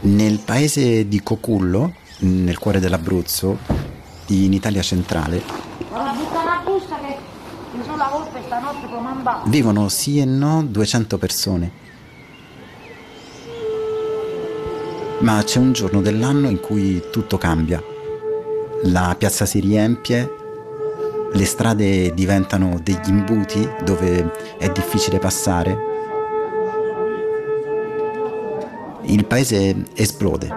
Nel paese di Cocullo, nel cuore dell'Abruzzo, in Italia centrale, vivono sì e no 200 persone. Ma c'è un giorno dell'anno in cui tutto cambia. La piazza si riempie, le strade diventano degli imbuti dove è difficile passare. Il paese esplode.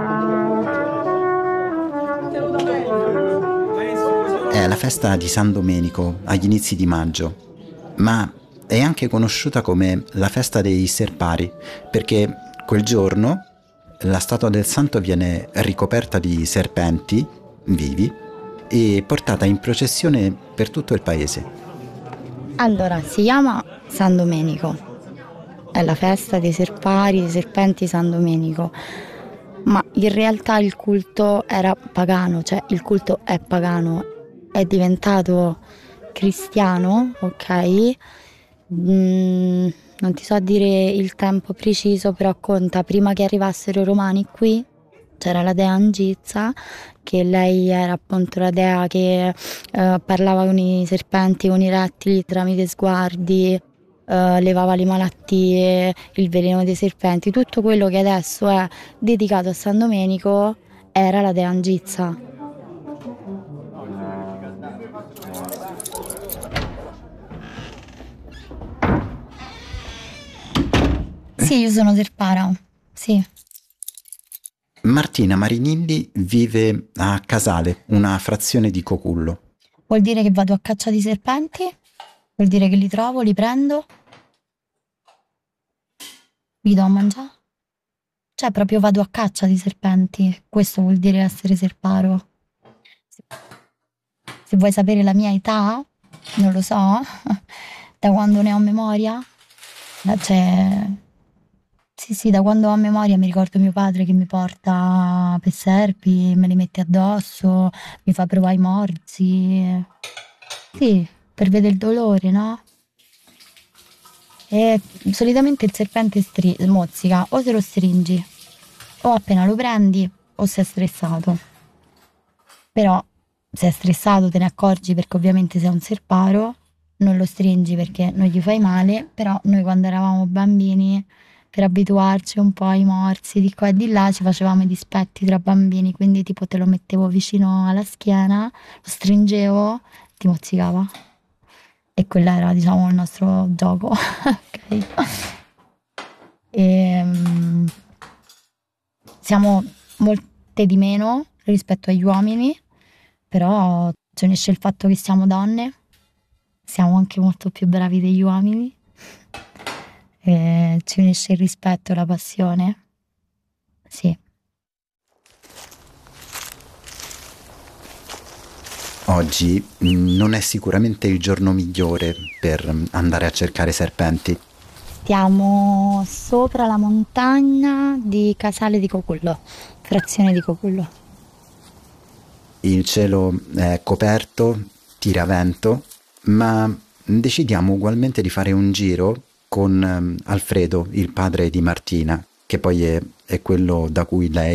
È la festa di San Domenico, agli inizi di maggio, ma è anche conosciuta come la festa dei serpari, perché quel giorno la statua del santo viene ricoperta di serpenti vivi e portata in processione per tutto il paese. Allora, si chiama San Domenico. È la festa dei serpari, dei serpenti San Domenico, ma in realtà il culto era pagano, cioè il culto è pagano, è diventato cristiano, ok? Non ti so dire il tempo preciso, però conta, prima che arrivassero i romani qui, c'era la dea Angizza, che lei era appunto la dea che parlava con i serpenti, con i rettili tramite sguardi, levava le malattie, il veleno dei serpenti, tutto quello che adesso è dedicato a San Domenico era la dea Angizza. Sì, io sono serpara, sì. Martina Marinilli vive a Casale, una frazione di Cocullo. Vuol dire che vado a caccia di serpenti? Vuol dire che li trovo, li prendo? Li do a mangiare? Cioè proprio vado a caccia di serpenti, questo vuol dire essere serparo. Se vuoi sapere la mia età, non lo so, da quando ne ho memoria, cioè, sì, da quando ho memoria mi ricordo mio padre che mi porta per serpi, me li mette addosso, mi fa provare i morsi, sì, per vedere il dolore, no? E solitamente il serpente mozzica, o se lo stringi, o appena lo prendi, o sei stressato. Però se è stressato te ne accorgi perché ovviamente sei un serparo, non lo stringi perché non gli fai male, però noi quando eravamo bambini, per abituarci un po' ai morsi di qua e di là, ci facevamo i dispetti tra bambini, quindi tipo te lo mettevo vicino alla schiena, lo stringevo, ti mozzicava. E quello era, diciamo, il nostro gioco. Ok. Siamo molte di meno rispetto agli uomini, però ci unisce il fatto che siamo donne, siamo anche molto più bravi degli uomini, e ci unisce il rispetto e la passione, sì. Oggi non è sicuramente il giorno migliore per andare a cercare serpenti. Stiamo sopra la montagna di Casale di Cocullo, frazione di Cocullo. Il cielo è coperto, tira vento, ma decidiamo ugualmente di fare un giro con Alfredo, il padre di Martina, che poi è quello da cui lei